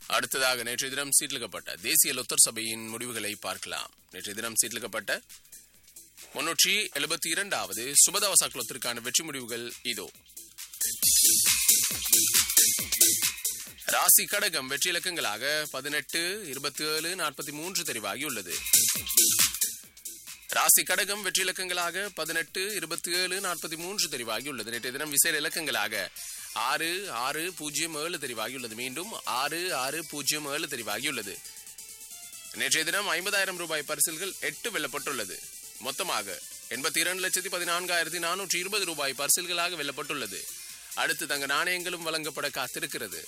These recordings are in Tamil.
அடுத்ததாக நேற்றைய தினம் சீட்லிக்கப்பட்ட தேசிய லொத்தர் சபையின் முடிவுகளை பார்க்கலாம். நேற்றைய தினம் சீட்லிக்கப்பட்ட 372வது சுபதவச லொத்தருக்கான வெற்றி முடிவுகள் இதோ. ராசி கடகம் வெற்றி இலக்கங்களாக 18, 27, 43 தெரிவாகியுள்ளது. ராசி கடகம் வெற்றி இலக்கங்களாக 18, 27, 43 தெரிவாகியுள்ளது. நேற்றைய தினம் விசேட இலக்கங்களாக 6, 6, 0, 7 தெரிவாகியுள்ளது. மீண்டும் 6, 6, 0, 7 தெரிவாகியுள்ளது. நேற்றைய தினம் 50,000 ரூபாய் பரிசில்கள் 8 வெல்லப்பட்டுள்ளது. மொத்தமாக 82,14,420 ரூபாய் பரிசில்களாக வெல்லப்பட்டுள்ளது. அடுத்து தங்க நாணயங்களும் வழங்கப்பட காத்திருக்கிறது.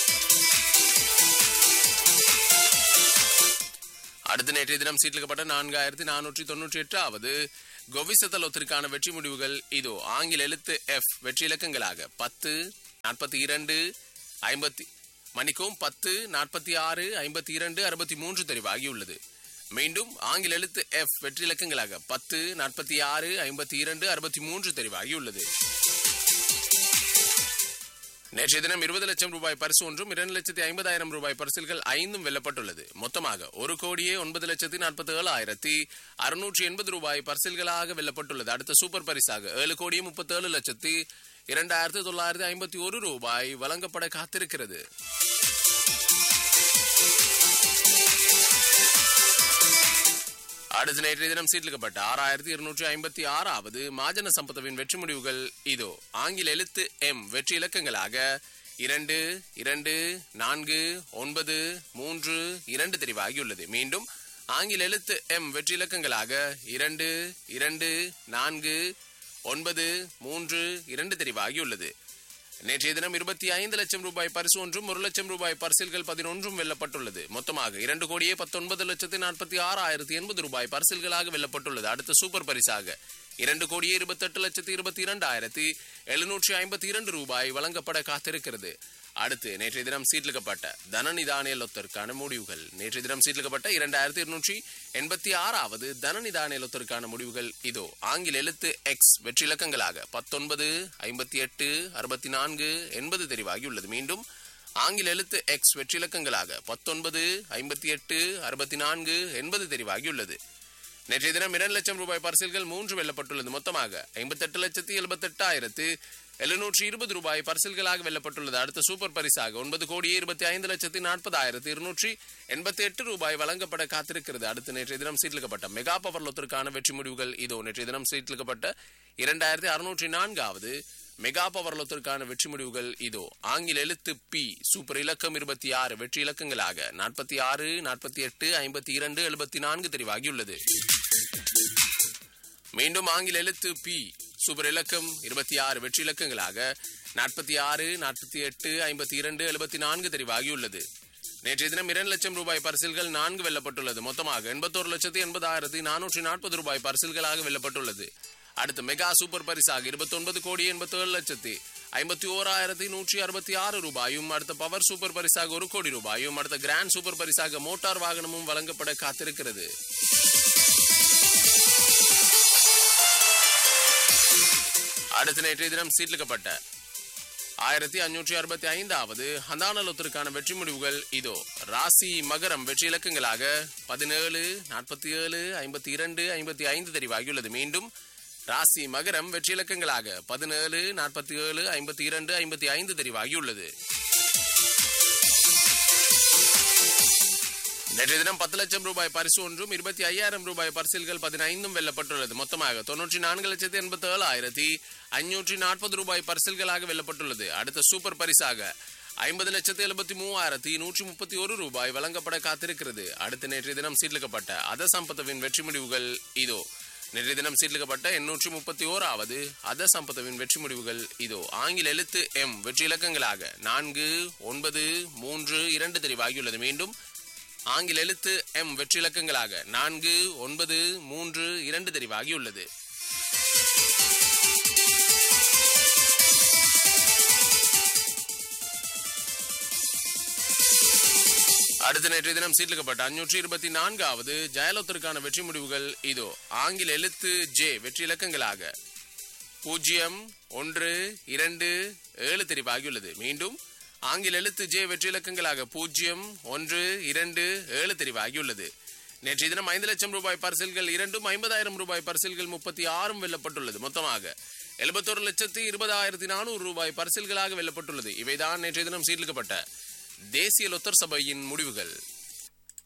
அடுத்து நேற்றைய தினம் சீட்லிக்கப்பட்ட 4,498வது கோவிசத்த லொத்தருக்கான வெற்றி முடிவுகள் இதோ. ஆங்கில எழுத்து எஃப் வெற்றி இலக்கங்களாக 10, 42, 50 10, 46, 52, 63 தெரிவாகியுள்ளது. மீண்டும் ஆங்கில எழுத்து எஃப் வெற்றி இலக்கங்களாக 10, 46, 52, 63 தெரிவாகியுள்ளது. நேற்றைய தினம் 20 லட்சம் ரூபாய் பரிசு ஒன்றும் 2,50,000 ரூபாய் பரிசில்கள் 5 வெல்லப்பட்டுள்ளது. மொத்தமாக 1,09,97,680 ரூபாய் பரிசில்களாக வெல்லப்பட்டுள்ளது. அடுத்த சூப்பர் பரிசாக 7,37,02,951 ரூபாய் வழங்கப்பட காத்திருக்கிறது. அடுத்த நேற்றைய தினம் சீட்லிக்கப்பட்ட 6,256வது மாஜன சம்பத்தவின் வெற்றி முடிவுகள் இதோ. ஆங்கில எழுத்து எம் வெற்றி இலக்கங்களாக 2, 2, 4, 9, 3, 2 தெரிவாகியுள்ளது. மீண்டும் ஆங்கில எழுத்து எம் வெற்றி இலக்கங்களாக 2, 2, 4, 9, 3, 2 தெரிவாகியுள்ளது. நேற்றைய தினம் 25 லட்சம் ரூபாய் பரிசு ஒன்றும் 1 லட்சம் ரூபாய் பரிசில்கள் 11 வெல்லப்பட்டுள்ளது. மொத்தமாக 2,19,16,080 ரூபாய் பரிசில்களாக வெல்லப்பட்டுள்ளது. அடுத்த சூப்பர் பரிசாக 2,28,22,752 ரூபாய் வழங்கப்பட காத்திருக்கிறது. அடுத்து நேற்றைய தினம் சீட்லிக்கப்பட்ட தனநிதானிய லொத்தருக்கான முடிவுகள். நேற்றைய தினம் சீட்லிக்கப்பட்ட 2,286வது தனநிதானிய லொத்தருக்கான முடிவுகள் இதோ. ஆங்கில எழுத்து எக்ஸ் வெற்றி இலக்கங்களாக 19, 58, 64, 80 தெரிவாகியுள்ளது. மீண்டும் ஆங்கில எழுத்து எக்ஸ் வெற்றி இலக்கங்களாக 19, 58, 64, 80 தெரிவாகியுள்ளது. நேற்றைய தினம் 2 லட்சம் ரூபாய் பரிசில்கள் 3 வெல்லப்பட்டுள்ளது. மொத்தமாக 58,78,720 ரூபாய் பரிசில்களாக வெல்லப்பட்டுள்ளது. அடுத்த சூப்பர் பரிசாக 9,25,40,288 ரூபாய் வழங்கப்பட காத்திருக்கிறது. அடுத்து நேற்றைய தினம் சீட்லிக்கப்பட்ட மெகா பவர் லொத்தருக்கான வெற்றி முடிவுகள் இதோ. நேற்றைய தினம் சீட்லிக்கப்பட்ட 2,604வது மெகா பவர் லொத்தருக்கான வெற்றி முடிவுகள் இதோ. ஆங்கில எழுத்து பி சூப்பர் இலக்கம் 26 வெற்றி இலக்கங்களாக 46, 48, 52, 74 தெரிவாகியுள்ளது. மீண்டும் ஆங்கில எழுத்து பி சூப்பர் இலக்கம் 26 வெற்றி இலக்கங்களாக 46, 48, 52, 74 தெரிவாகியுள்ளது. நேற்றைய தினம் 2 லட்சம் ரூபாய் பரிசில்கள் 4 வெல்லப்பட்டுள்ளது. மொத்தமாக 81,80,440 ரூபாய் பரிசில்களாக வெல்லப்பட்டுள்ளது. அடுத்து மெகா சூப்பர் பரிசாக 29,87,51,166 ரூபாயும், அடுத்த பவர் சூப்பர் பரிசாக 1 கோடி ரூபாயும், அடுத்த கிராண்ட் சூப்பர் பரிசாக மோட்டார் வாகனமும் வழங்கப்பட காத்திருக்கிறது. அடுத்த நேற்றைய தினம் சீட்லிக்கப்பட்ட 1,565வது ஹந்தான லொத்தருக்கான வெற்றி முடிவுகள் இதோ. ராசி மகரம் வெற்றி இலக்கங்களாக 17, 47, 52, 55 தெரிவாகியுள்ளது. மீண்டும் ராசி மகரம் வெற்றி இலக்கங்களாக 17, 47, 52, 55 தெரிவாகியுள்ளது. நேற்றைய தினம் 10 லட்சம் ரூபாய் பரிசு ஒன்றும் 25,000 ரூபாய் பரிசில்கள் 15 வெல்லப்பட்டுள்ளது. மொத்தமாக 94,87,540 ரூபாய் பரிசில்களாக வெல்லப்பட்டுள்ளது. அடுத்த சூப்பர் பரிசாக 50,73,131 ரூபாய் வழங்கப்பட காத்திருக்கிறது. அடுத்த நேற்றைய தினம் சீட்லிக்கப்பட்ட அத சம்பத்தவின் வெற்றி முடிவுகள் இதோ. நேற்றைய தினம் சீட்லிக்கப்பட்ட 831வது அத சம்பத்தவின் வெற்றி முடிவுகள் இதோ. ஆங்கில எழுத்து எம் வெற்றி இலக்கங்களாக 4, 9, 3, 2 தெரிவாகியுள்ளது. மீண்டும் ஆங்கில எழுத்து எம் வெற்றி இலக்கங்களாக 4, 9, 3, 2 தெரிவாகியுள்ளது. அடுத்த நேற்றைய தினம் சீட்லிக்கப்பட்ட 524வது ஜெயலலிதாவுக்கான வெற்றி முடிவுகள் இதோ. ஆங்கில எழுத்து ஜே வெற்றி இலக்கங்களாக 0, 1, 2, 7 தெரிவாகியுள்ளது. மீண்டும் ஆங்கில எழுத்து ஜே வெற்றி இலக்கங்களாக 0, 1, 2, 7 தெரிவாகியுள்ளது. நேற்றைய தினம் 5 லட்சம் ரூபாய் பரிசில்கள் 2, 50,000 ரூபாய் பரிசில்கள் 36 வெல்லப்பட்டுள்ளது. மொத்தமாக 71,20,400 ரூபாய் பரிசில்களாக வெல்லப்பட்டுள்ளது. இவைதான் நேற்றைய தினம் சீர்லிக்கப்பட்ட தேசிய லொத்தர் சபையின் முடிவுகள்.